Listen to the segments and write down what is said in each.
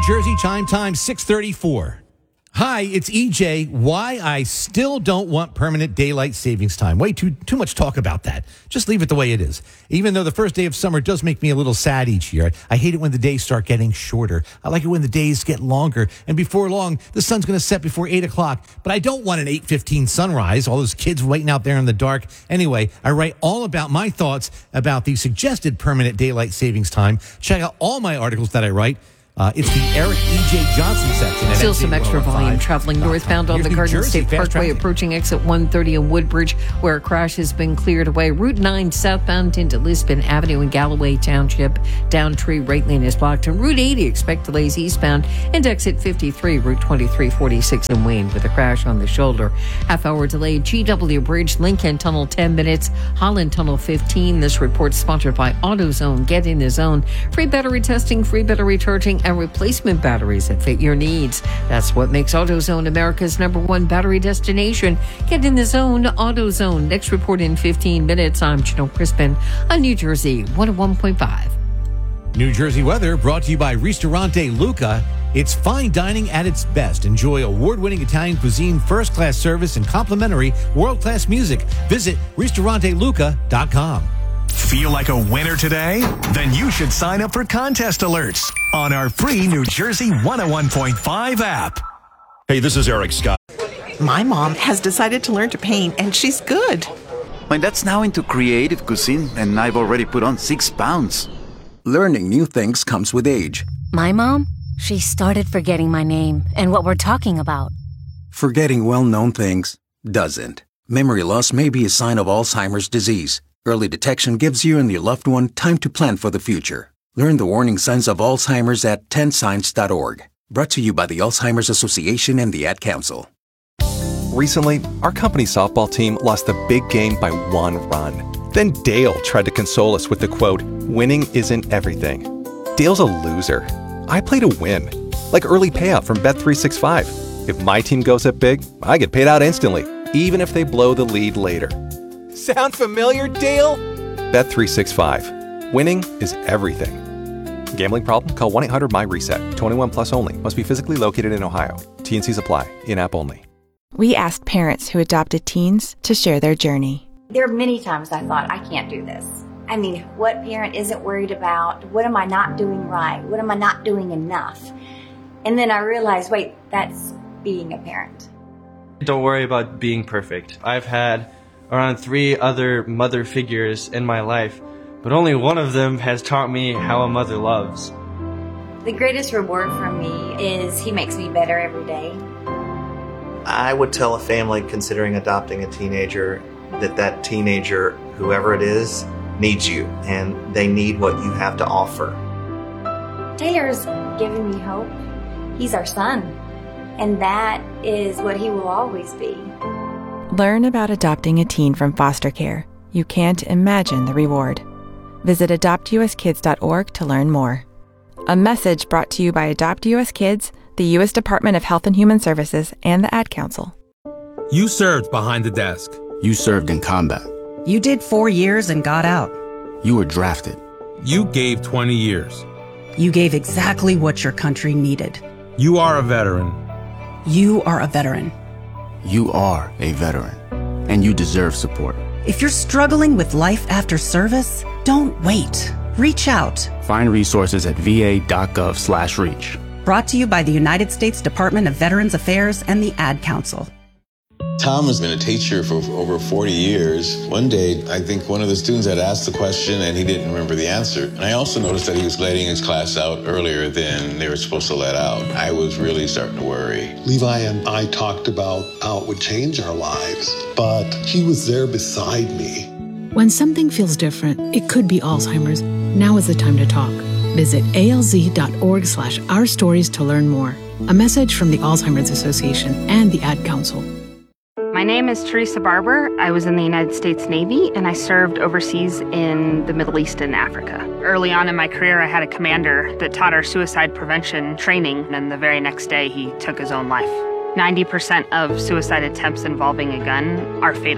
Jersey Chime Time, 6:34. Hi, it's EJ. Why I still don't want permanent daylight savings time. Way too much talk about that. Just leave it the way it is. Even though the first day of summer does make me a little sad each year. I hate it when the days start getting shorter. I like it when the days get longer. And before long, the sun's going to set before 8 o'clock. But I don't want an 8:15 sunrise. All those kids waiting out there in the dark. Anyway, I write all about my thoughts about the suggested permanent daylight savings time. Check out all my articles that I write. It's the Eric E.J. Johnson section. Still some extra volume traveling northbound on the Garden State Parkway, approaching exit 130 in Woodbridge, where a crash has been cleared away. Route 9 southbound into Lisbon Avenue in Galloway Township. Downtree right lane is blocked. And Route 80, expect delays eastbound and exit 53, Route 2346 in Wayne, with a crash on the shoulder. Half-hour delay, GW Bridge, Lincoln Tunnel 10 minutes, Holland Tunnel 15. This report sponsored by AutoZone. Get in the zone. Free battery testing, free battery charging, and replacement batteries that fit your needs. That's what makes AutoZone America's #1 battery destination. Get in the zone, AutoZone. Next report in 15 minutes. I'm Janelle Crispin on New Jersey 101.5. New Jersey weather brought to you by Ristorante Luca. It's fine dining at its best. Enjoy award-winning Italian cuisine, first-class service, and complimentary world-class music. Visit RistoranteLuca.com. Feel like a winner today? Then you should sign up for contest alerts on our free New Jersey 101.5 app. Hey, this is Eric Scott. My mom has decided to learn to paint, and she's good. My dad's now into creative cuisine, and I've already put on 6 pounds. Learning new things comes with age. My mom, she started forgetting my name and what we're talking about. Forgetting well-known things doesn't. Memory loss may be a sign of Alzheimer's disease. Early detection gives you and your loved one time to plan for the future. Learn the warning signs of Alzheimer's at 10signs.org. Brought to you by the Alzheimer's Association and the Ad Council. Recently, our company softball team lost the big game by 1 run. Then Dale tried to console us with the quote, "Winning isn't everything." Dale's a loser. I play to win. Like early payout from Bet365. If my team goes up big, I get paid out instantly, even if they blow the lead later. Sound familiar, Dale? Bet365. Winning is everything. Gambling problem? Call 1-800-MY-RESET. 21 plus only. Must be physically located in Ohio. T&Cs apply. In-app only. We asked parents who adopted teens to share their journey. There are many times I thought, I can't do this. I mean, what parent isn't worried about? What am I not doing right? What am I not doing enough? And then I realized, wait, that's being a parent. Don't worry about being perfect. I've had around 3 other mother figures in my life, but only one of them has taught me how a mother loves. The greatest reward for me is he makes me better every day. I would tell a family considering adopting a teenager that teenager, whoever it is, needs you, and they need what you have to offer. Taylor's given me hope. He's our son, and that is what he will always be. Learn about adopting a teen from foster care. You can't imagine the reward. Visit adoptuskids.org to learn more. A message brought to you by Adopt US Kids, the U.S. Department of Health and Human Services, and the Ad Council. You served behind the desk. You served in combat. You did 4 years and got out. You were drafted. You gave 20 years. You gave exactly what your country needed. You are a veteran. You are a veteran. You are a veteran, and you deserve support. If you're struggling with life after service, don't wait. Reach out. Find resources at va.gov/reach. Brought to you by the United States Department of Veterans Affairs and the Ad Council. Tom has been a teacher for over 40 years. One day, I think one of the students had asked the question and he didn't remember the answer. And I also noticed that he was letting his class out earlier than they were supposed to let out. I was really starting to worry. Levi and I talked about how it would change our lives, but he was there beside me. When something feels different, it could be Alzheimer's. Now is the time to talk. Visit alz.org/ourstories to learn more. A message from the Alzheimer's Association and the Ad Council. My name is Teresa Barber. I was in the United States Navy, and I served overseas in the Middle East and Africa. Early on in my career, I had a commander that taught our suicide prevention training, and the very next day, he took his own life. 90% of suicide attempts involving a gun are fatal.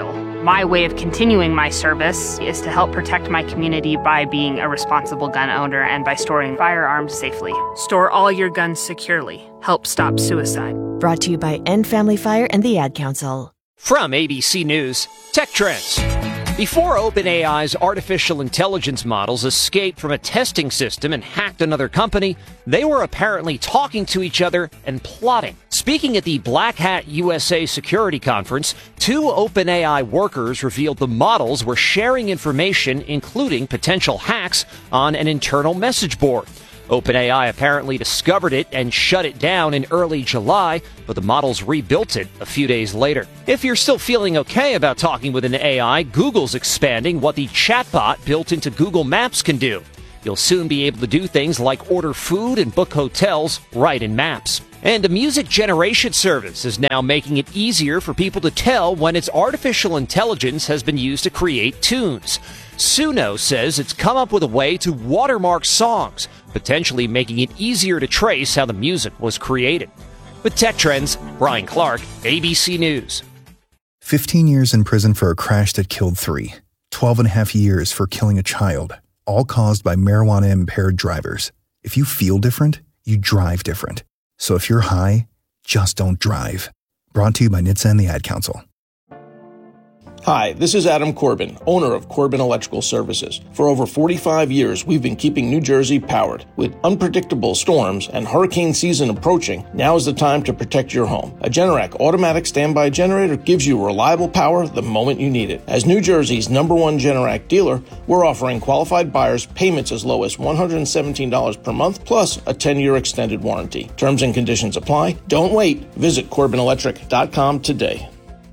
My way of continuing my service is to help protect my community by being a responsible gun owner and by storing firearms safely. Store all your guns securely. Help stop suicide. Brought to you by End Family Fire and the Ad Council. From ABC News, Tech Trends. Before OpenAI's artificial intelligence models escaped from a testing system and hacked another company, they were apparently talking to each other and plotting. Speaking at the Black Hat USA Security Conference, 2 OpenAI workers revealed the models were sharing information, including potential hacks, on an internal message board. OpenAI apparently discovered it and shut it down in early July, but the models rebuilt it a few days later. If you're still feeling okay about talking with an AI, Google's expanding what the chatbot built into Google Maps can do. You'll soon be able to do things like order food and book hotels right in Maps. And a music generation service is now making it easier for people to tell when its artificial intelligence has been used to create tunes. Suno says it's come up with a way to watermark songs, potentially making it easier to trace how the music was created. With Tech Trends, Brian Clark, ABC News. 15 years in prison for a crash that killed 3. 12.5 years for killing a child, all caused by marijuana-impaired drivers. If you feel different, you drive different. So if you're high, just don't drive. Brought to you by NHTSA and the Ad Council. Hi, this is Adam Corbin, owner of Corbin Electrical Services. For over 45 years, we've been keeping New Jersey powered. With unpredictable storms and hurricane season approaching, now is the time to protect your home. A Generac automatic standby generator gives you reliable power the moment you need it. As New Jersey's #1 Generac dealer, we're offering qualified buyers payments as low as $117 per month, plus a 10-year extended warranty. Terms and conditions apply. Don't wait. Visit CorbinElectric.com today.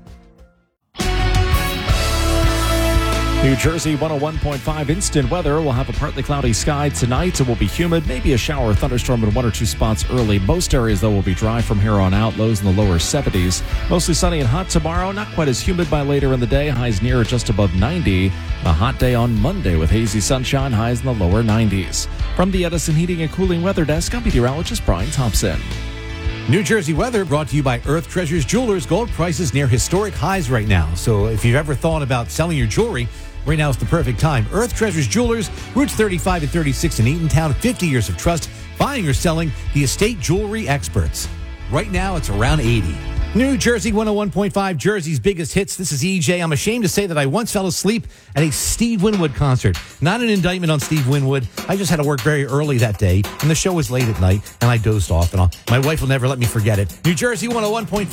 New Jersey 101.5 instant weather. We'll have a partly cloudy sky tonight. It will be humid, maybe a shower or thunderstorm in 1 or 2 spots early. Most areas, though, will be dry from here on out. Lows in the lower 70s. Mostly sunny and hot tomorrow. Not quite as humid by later in the day. Highs near or just above 90. A hot day on Monday with hazy sunshine. Highs in the lower 90s. From the Edison Heating and Cooling Weather Desk, I'm meteorologist Brian Thompson. New Jersey weather brought to you by Earth Treasures Jewelers. Gold prices near historic highs right now. So if you've ever thought about selling your jewelry, right now is the perfect time. Earth Treasures Jewelers, routes 35 and 36 in Eatontown. 50 years of trust, buying or selling, the estate jewelry experts. Right now, it's around 80. New Jersey 101.5, Jersey's biggest hits. This is EJ. I'm ashamed to say that I once fell asleep at a Steve Winwood concert. Not an indictment on Steve Winwood. I just had to work very early that day, and the show was late at night, and I dozed off. And my wife will never let me forget it. New Jersey 101.5.